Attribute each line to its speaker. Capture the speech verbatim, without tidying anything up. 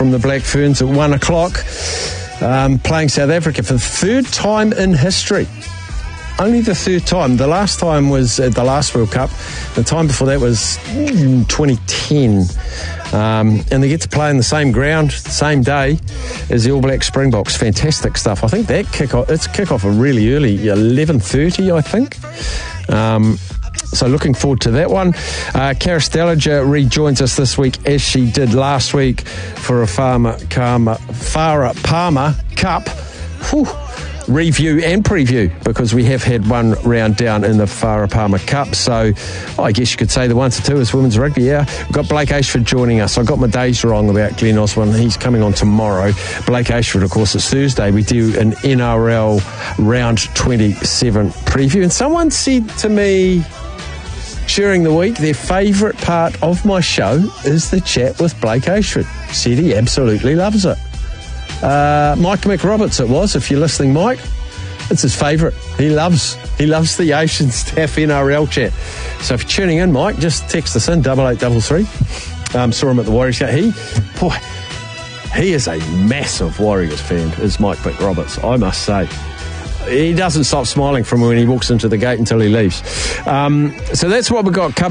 Speaker 1: from the Black Ferns at one o'clock, um, playing South Africa for the third time in history. Only the third time. The last time was at the last World Cup. The time before that was twenty ten. Um, and they get to play in the same ground, the same day as the All Black Springboks. Fantastic stuff. I think that kick off, it's kick off a really early, eleven thirty, I think. Um, so looking forward to that one. Uh, Cara Steliger rejoins us this week, as she did last week, for a Farmer, Karma, Farah Palmer Cup. Whew. Review and preview, because we have had one round down in the Farah Palmer Cup. So I guess you could say the one to two is women's rugby. Yeah, we've got Blake Ashford joining us. I got my days wrong about Glenn Osborne. He's coming on tomorrow. Blake Ashford, of course, it's Thursday. We do an N R L round twenty-seven preview. And someone said to me during the week, their favourite part of my show is the chat with Blake Ashford. Said he absolutely loves it. Uh, Mike McRoberts it was, if you're listening, Mike. It's his favourite. He loves he loves the Ocean Staff N R L chat. So if you're tuning in, Mike, just text us in, double eight double three. Um, saw him at the Warriors game. He, boy, he is a massive Warriors fan, is Mike McRoberts, I must say. He doesn't stop smiling from when he walks into the gate until he leaves. Um, so that's what we've got coming.